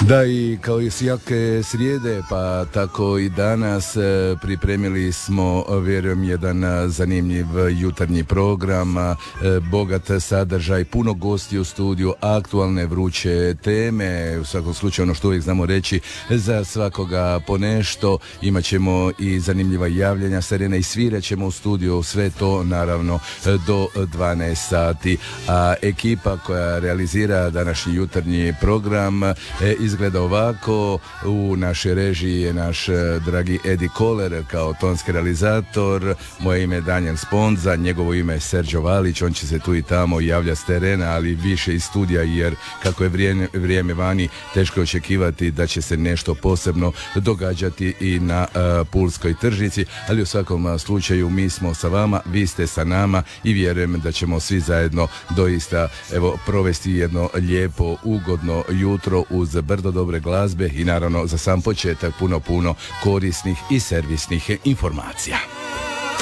Da, i kao i svake srijede, pa tako i danas pripremili smo, vjerujem, jedan zanimljiv jutarnji program, bogat sadržaj, puno gosti u studiju, aktualne vruće teme, u svakom slučaju ono što uvijek znamo reći, za svakoga po nešto, imat ćemo i zanimljiva javljanja Serena i svirat ćemo u studiju, sve to naravno do 12 sati, a ekipa koja realizira današnji jutarnji program izgleda ovako. U našoj režiji je naš dragi Edi Koler kao tonski realizator, moje ime je Daniel Sponza, njegovo ime je Serđo Valić, on će se tu i tamo javlja s terena, ali više iz studija, jer kako je vrijeme vani, teško je očekivati da će se nešto posebno događati i na pulskoj tržnici, ali u svakom slučaju mi smo sa vama, vi ste sa nama i vjerujem da ćemo svi zajedno doista provesti jedno lijepo, ugodno jutro uz brdo dobre glazbe i naravno za sam početak puno korisnih i servisnih informacija.